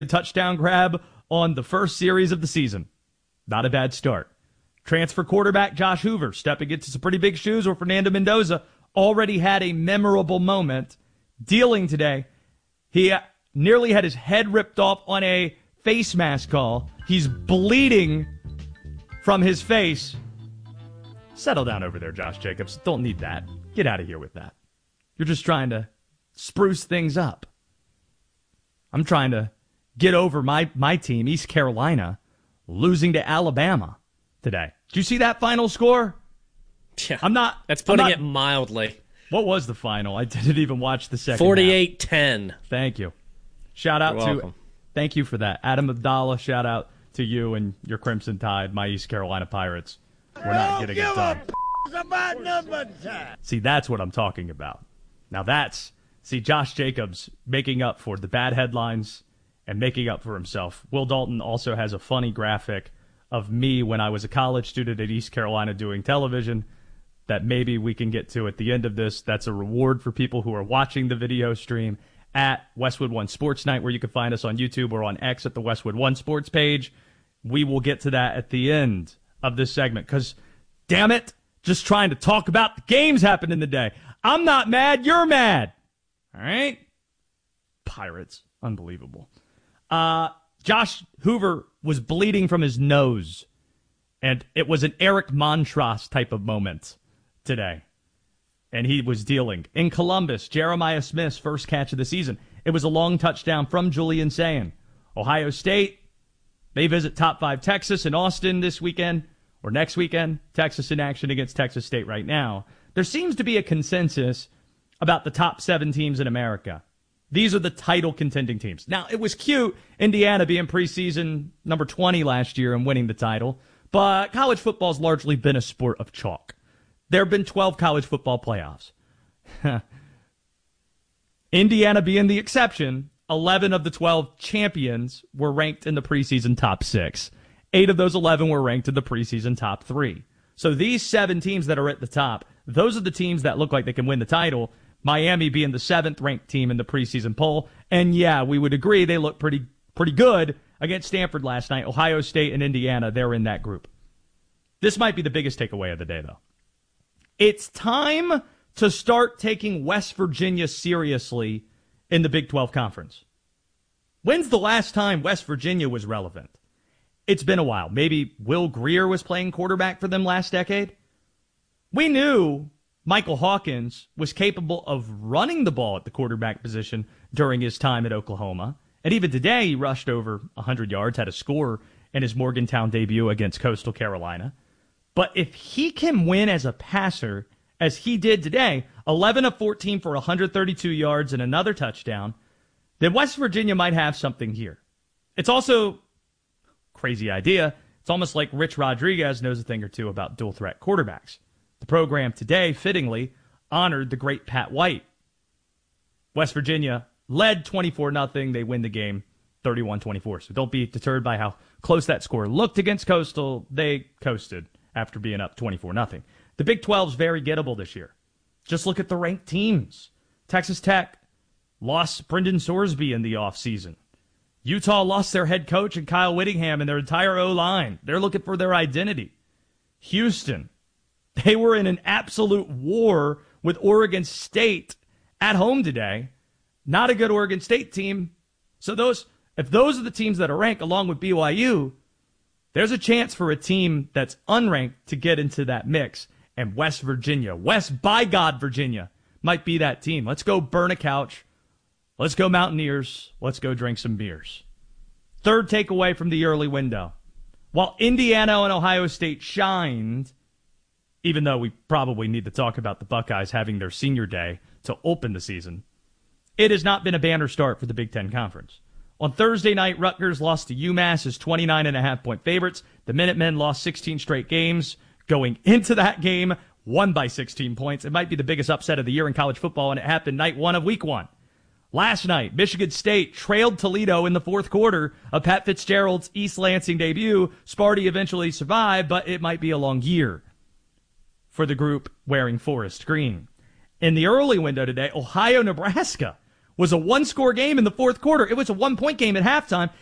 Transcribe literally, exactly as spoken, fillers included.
touchdown grab on the first series of the season. Not a bad start. Transfer quarterback Josh Hoover stepping into some pretty big shoes, where Fernando Mendoza already had a memorable moment dealing today. He nearly had his head ripped off on a face mask call. He's bleeding from his face. Settle down over there, Josh Jacobs. Don't need that. Get out of here with that. You're just trying to spruce things up. I'm trying to get over my, my team, East Carolina, losing to Alabama today. Did you see that final score? Yeah, I'm not. That's putting not, it mildly. What was the final? I didn't even watch the second. forty-eight ten. Thank you. Shout out You're to. welcome. Thank you for that, Adam Abdallah. Shout out to you and your Crimson Tide, my East Carolina Pirates. We're not getting it done. About number time. See, that's what I'm talking about. Now that's see Josh Jacobs making up for the bad headlines and making up for himself. Will Dalton also has a funny graphic of me when I was a college student at East Carolina doing television that maybe we can get to at the end of this. That's a reward for people who are watching the video stream at Westwood One Sports Night, where you can find us on YouTube or on X at the Westwood One Sports page. We will get to that at the end of this segment because, damn it, just trying to talk about the games happening today. I'm not mad. You're mad. All right? Pirates. Unbelievable. Uh, Josh Hoover was bleeding from his nose, and it was an Eric Montross type of moment today, and he was dealing. In Columbus, Jeremiah Smith's first catch of the season. It was a long touchdown from Julian Sayin. Ohio State, they visit top five Texas in Austin this weekend, or next weekend. Texas in action against Texas State right now. There seems to be a consensus about the top seven teams in America. These are the title contending teams. Now, it was cute, Indiana being preseason number twenty last year and winning the title, but college football's largely been a sport of chalk. There have been twelve college football playoffs. Indiana being the exception, eleven of the twelve champions were ranked in the preseason top six. Eight of those eleven were ranked in the preseason top three. So these seven teams that are at the top, those are the teams that look like they can win the title. Miami being the seventh ranked team in the preseason poll. And yeah, we would agree they look pretty pretty good against Stanford last night. Ohio State and Indiana, they're in that group. This might be the biggest takeaway of the day, though. It's time to start taking West Virginia seriously in the Big twelve Conference. When's the last time West Virginia was relevant? It's been a while. Maybe Will Grier was playing quarterback for them last decade. We knew Michael Hawkins was capable of running the ball at the quarterback position during his time at Oklahoma. And even today, he rushed over one hundred yards, had a score in his Morgantown debut against Coastal Carolina. But if he can win as a passer, as he did today, eleven of fourteen for one hundred thirty-two yards and another touchdown, then West Virginia might have something here. It's also, crazy idea, it's almost like Rich Rodriguez knows a thing or two about dual-threat quarterbacks. The program today, fittingly, honored the great Pat White. West Virginia led twenty-four nothing. They win the game thirty-one twenty-four. So don't be deterred by how close that score looked against Coastal. They coasted after being up twenty-four nothing. The Big twelve's very gettable this year. Just look at the ranked teams. Texas Tech lost Brendan Sorsby in the offseason. Utah lost their head coach and Kyle Whittingham and their entire O-line. They're looking for their identity. Houston, they were in an absolute war with Oregon State at home today. Not a good Oregon State team. So those, if those are the teams that are ranked along with B Y U, there's a chance for a team that's unranked to get into that mix. And West Virginia, West by God Virginia, might be that team. Let's go burn a couch. Let's go Mountaineers. Let's go drink some beers. Third takeaway from the early window. While Indiana and Ohio State shined, even though we probably need to talk about the Buckeyes having their senior day to open the season, it has not been a banner start for the Big Ten Conference. On Thursday night, Rutgers lost to UMass as twenty-nine and a half point favorites. The Minutemen lost sixteen straight games. Going into that game, won by sixteen points. It might be the biggest upset of the year in college football, and it happened night one of week one. Last night, Michigan State trailed Toledo in the fourth quarter of Pat Fitzgerald's East Lansing debut. Sparty eventually survived, but it might be a long year for the group wearing forest green. In the early window today, Ohio-Nebraska was a one-score game in the fourth quarter. It was a one-point game at halftime,